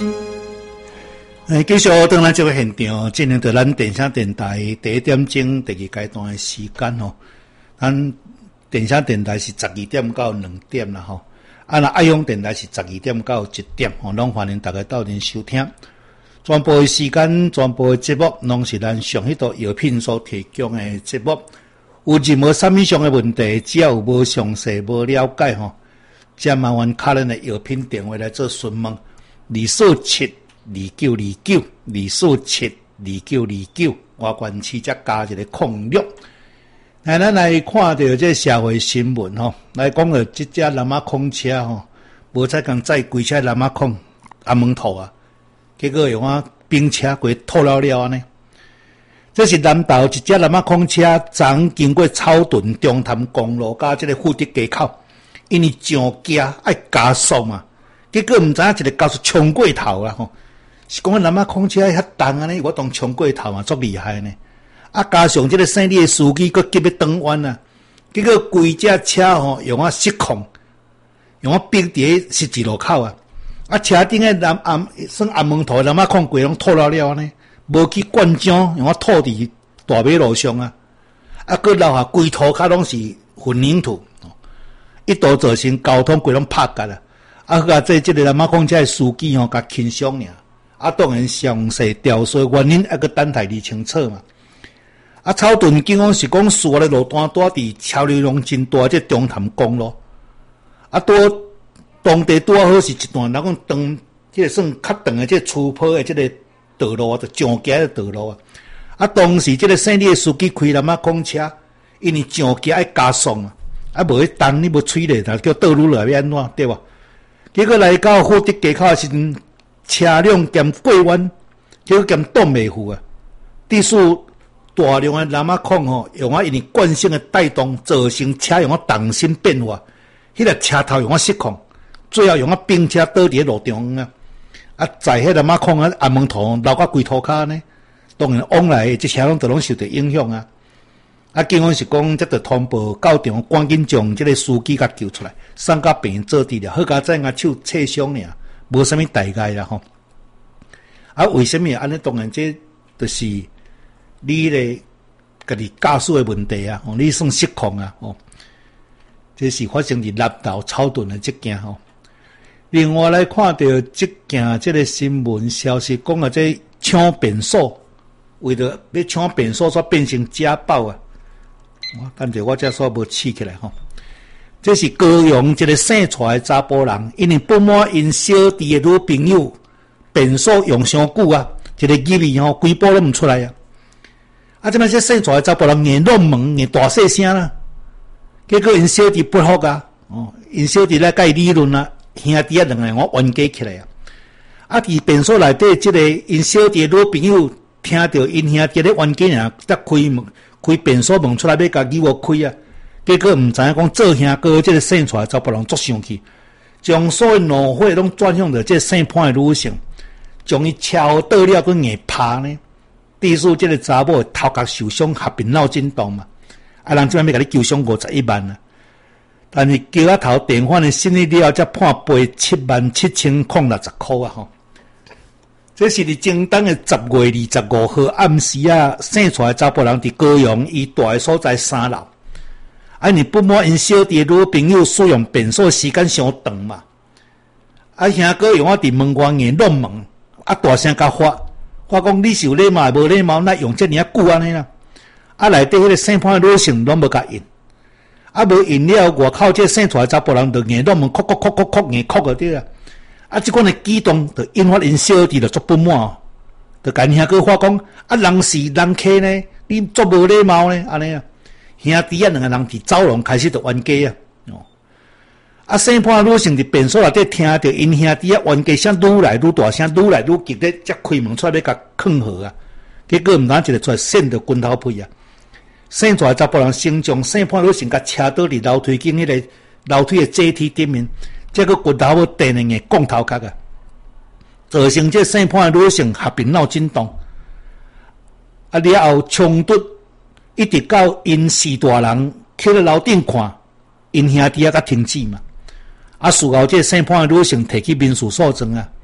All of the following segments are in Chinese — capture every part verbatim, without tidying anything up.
诶，继续回来这个现场，进行到咱电声电台第一点钟第二阶段的时间吼。咱电声电台是十二点到两点啦吼，啊那爱用电台是十二点到一点吼，拢欢迎大家到阵收听。全部的时间、全部的节目，拢是咱上迄度药品所提供的节目。有任何啥物上的问题，只要有无详细、无了解吼，只麻烦敲咱的药品电话来做询问。二四七二九二九二四七二九二九，外观市则加一个空六。来，咱来看到这社会新闻吼，来讲到这只南马空车吼，无再讲载规车南马空阿门头啊。结果用啊冰车过吐了了呢。这是南投一只南马空车，昨经过草屯中潭公路加这个富德街口，因为上架爱加速嘛，结果唔知影一个高速冲过头啦吼。是讲南马空车遐重啊呢，我当冲过头嘛，足厉害呢。啊，加上这个省里的司机佫急要转弯啊，结果规只车吼用啊失控，用啊逼伫十字路口啊。啊，车顶诶南暗算暗门头南马空规拢吐了了呢，无去灌浆，用我吐伫大马路上啊，啊，佮留下规涂骹拢是混凝土，一度造成交通规拢拍夹啊，啊，佮这这个南马空车诶司机吼，甲轻伤尔，啊，当然详细调查原因，还佮等待理清楚嘛。啊，草屯警方是讲事发的路段住伫车流量真大，即中潭公路，啊，多。当地拄好是一段人讲长，即个算较长的即个粗坡的即个道路啊，就上架的道路啊。啊，当时即个省里的司机开南马空车，因为上架爱加速嘛，啊无去等你无催咧，就叫道路落要安怎对吧？结果来到富德街口时，车辆兼过弯，结果兼挡袂住啊。第四大量的南马空吼，用啊因为惯性的带动，造成车用啊动心变化，迄个车头用啊失控。最后用啊冰车倒伫路中啊，啊在迄个马空啊暗门头流到规涂骹呢，当然往来即车拢都拢受到影响啊。啊，警方是讲，即个通报到场，赶紧将即个司机甲救出来，送到病院做治疗，好佳在牙手切伤尔，无啥物大碍啦吼。啊，为什么安尼？当然这就是你咧家己驾驶的问题啊，哦，你算失控啊，哦，这是发生伫南投草屯的即件吼。另外来看到这件这个新闻消息，讲啊，这抢便所，为着要抢便所，所变成家暴啊！我感觉我这所无起起来吼。这是高雄一个生出来的查甫人，因为不满因小弟的女朋友便所用伤久啊，一个机器吼，规部都唔出来啊！啊，这摆这生出来的查甫人硬乱问，硬大细声啦，结果因小弟不服啊，哦，因小弟来甲伊理论啊。兄弟啊，两个人我冤家起来啊！啊，伫便所内底，即个因小弟女朋友听到因兄弟咧冤家啊，则开门开便所门出来要甲女我开啊，结果毋知影讲做兄哥即个生出来查甫人足生气，将所有怒火拢转向着即个姓潘的女性，将伊敲倒了，佮硬拍呢。第四，即个查某头壳受伤，合并脑震荡嘛，啊，人即摆要甲你救伤五十一万啊！但是叫啊头电话的审理了，才判赔七万七千零六十块啊！吼，这是伫正当的十月二十五号暗时啊，生出来查甫人伫高雄伊住的所在三楼，啊，你不满因小弟女朋友使用便所时间伤长嘛？啊，兄哥用我伫门外硬乱问，啊，大声甲发，发讲你是有礼貌无礼貌，那用这尔啊久安尼啦？啊，内底迄个姓潘的女性拢无甲应。啊，无饮了，外口这生出来查甫人就硬乱问，哭哭哭哭哭硬哭个对啊！啊，即款的举动就引发因小弟就足不满，就甲兄哥发讲啊，人是人客呢，你足无礼貌呢，安尼啊！兄弟啊，两个人伫走廊开始就冤家啊！哦，啊，生怕女性伫便所内底听到因兄弟啊冤家声愈来愈大声，愈来愈激烈，才开门出来要甲抗和啊！结果毋单一个出来扇着拳头皮啊！生出来查甫人身上生判女性甲车倒伫楼梯间迄个楼梯的阶梯顶面，这个骨头要电的硬杠头壳啊，造成这生判女性合并脑震荡。啊，了后冲突一直到因四大人去了楼顶看，因兄弟啊甲停止嘛。啊，事后这生判女性提起民事诉讼啊，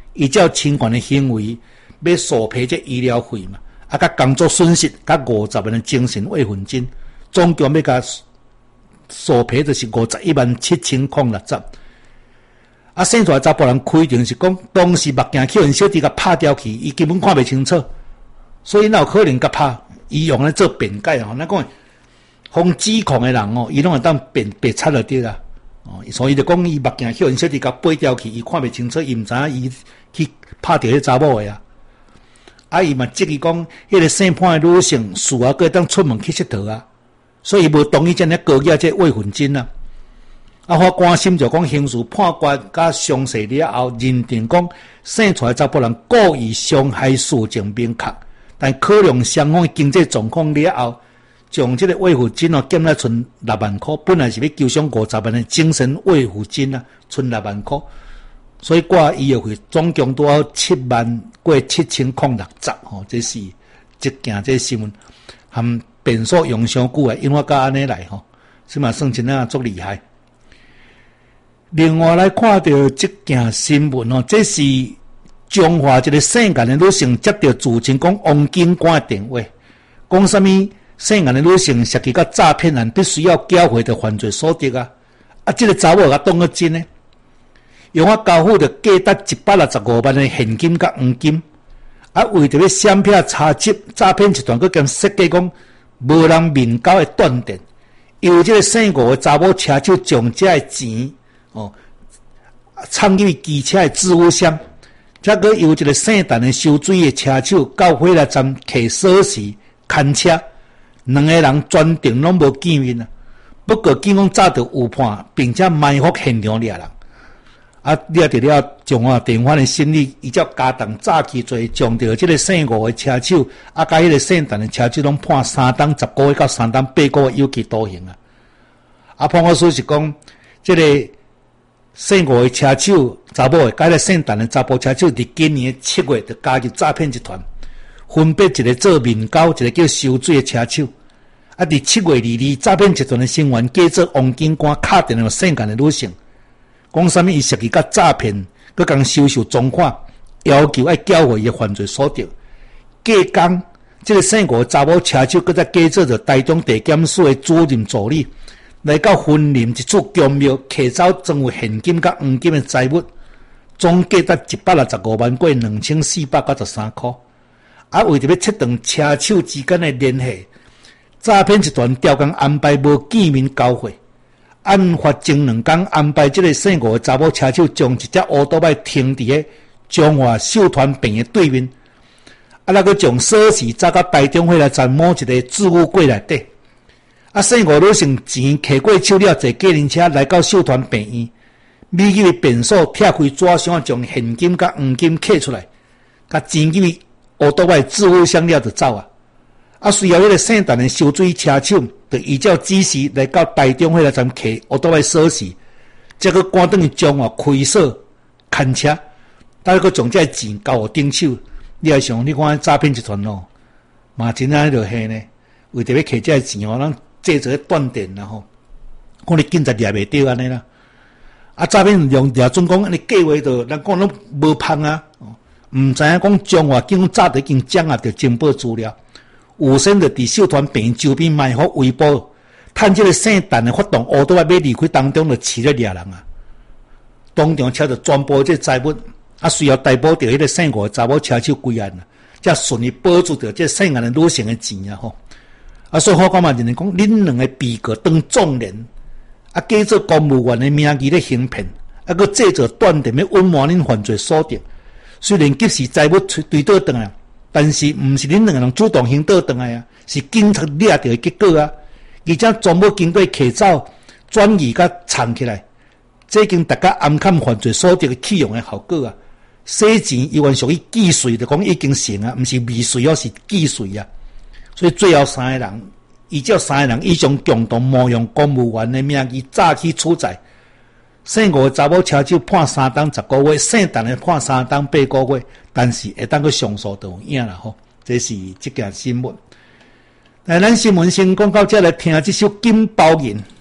依照侵权的行为要索赔这医疗费嘛，啊，甲工作损失，甲五十万的精神慰抚金，总共要甲索赔就是五十一万七千零六十。啊，生出来查甫人规定是讲，当时目镜去用小弟甲拍掉去，伊根本看袂清楚，所以哪有可能甲拍？伊用来做辩解吼，咱讲互指控的人哦，伊拢会当辩辩出就对啦。哦，所以就讲伊目镜去用小弟甲背掉去，伊看袂清楚，伊毋知影伊去拍掉迄查某的啊。啊，伊嘛质疑讲，迄个姓潘的女性事后佫会当出门去佚佗啊，所以伊无同意遮尔高额这慰抚金啊。啊，法官审就讲刑事判决甲详细了后，认定讲生出来查甫人故意伤害事情明确，但考量双方经济状况了后，将这个慰抚金哦减了剩六万块，本来是要求偿五十万的精神慰抚金啊，剩六万块，所以挂医药费总共多少七万过七千零六十吼，这是一件这新闻，含辩诉用伤久啊，因为甲安尼来吼，是嘛算真啊足厉害。另外来看到这件新闻哦，这是中华一个姓颜的女性接到自称讲王警官的电话，讲什么姓颜的女性涉及到诈骗案，必须要缴回的犯罪所得啊！啊，这个查某甲当个真呢，用我交付的价值一百六十五万的现金甲黄金，啊，为着要闪避查缉，诈骗集团佫兼设计讲无人面交的断电，由这个姓吴的查某车手将这个钱。哦，藏入机车的置物箱，再个由一个姓陈的收水的车手到火车站摕锁匙看车，两个人专程拢无见面啊。不过警方早就有判，并且埋伏现场掠人。啊，掠着了中华电话的心理，伊照加重诈欺罪，将着这个姓吴的车手，啊，甲迄个姓陈的车手拢判三档十个月到三档八个月有期徒刑啊。啊，判决书是讲，这个。姓吴的车手查某的，甲个姓陈的查甫车手，伫今年的七月就加入诈骗集团，分别一个做面交，一个叫收水的车手。啊，伫七月二日，诈骗集团的成员假做王警官，敲电话姓颜的女性，讲什么伊涉及甲诈骗，佮共收受赃款，要求要缴回伊的犯罪所得。隔工，这个姓吴的查某车手，佮再假做着台中地检署的主任助理。来到分林一处公庙，摕走装有现金甲黄金的财物，总价值一百六十五万过两千四百九十三块。啊，为着要切断车手之间的联系，诈骗集团调工安排无见面交汇。案发前两天安排这个姓吴的查某车手将一只乌多摆停伫个中华秀团病的对面，啊，那个将锁匙扎到台中火车站某一个置物柜内底。啊，姓吴女性钱摕过手了，坐计程车来到秀团病院，秘入便所拆开纸箱，将现金甲黄金摕出来，甲钱入乌多摆置物箱了就走啊！啊，随后迄个姓陈的收水车手，就依照指示来到台中火车站摕乌多摆锁匙，再个赶转去中华开锁看车，再个将这钱交互顶手。你来想，你看诈骗集团哦，嘛真安尼就黑呢，为着要摕这钱哦，咱。这做断电啦吼，看你警察抓袂到安尼啦。啊，诈骗用掠准讲，你计划着，咱讲拢无芳啊，毋知影讲中华警方早就已经掌握着情报资料，有先着伫秀团病周边埋伏围捕，趁这个姓陈的发动乌多摆要离开当中，就饲咧掠人啊。当场车着全部这财物，啊，随后逮捕着迄个姓吴的查某车手归案啦，才顺利保住着这姓颜的女性的钱啊吼。啊，所以法官嘛认为讲，恁两个被告当众人，啊，假做公务员的名义咧行骗，啊，佮制造断电要隐瞒恁犯罪所得。虽然及时财物追倒转来，但是毋是恁两个人主动行倒转来啊，是警察掠到的结果啊。而且全部经过摕走、转移甲藏起来，这已经达到暗砍犯罪所得的起用的效果啊。洗钱依然属于既遂，就讲已经成啊，毋是未遂哦，是既遂啊。所以最后三个人，依照三个人以上共同冒用公务员的名义诈欺处债，姓吴的查某车手判三档十个月，姓陈的判三档八个月，但是会当去上诉就有影啦吼。这是这件新闻。来，咱新闻先讲到这，来听这首《金包银》。